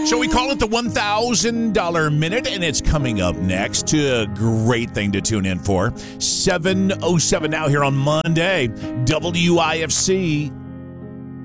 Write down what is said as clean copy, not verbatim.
So we call it the $1,000 minute, and it's coming up next. A great thing to tune in for. 7:07 now here on Monday. WIFC.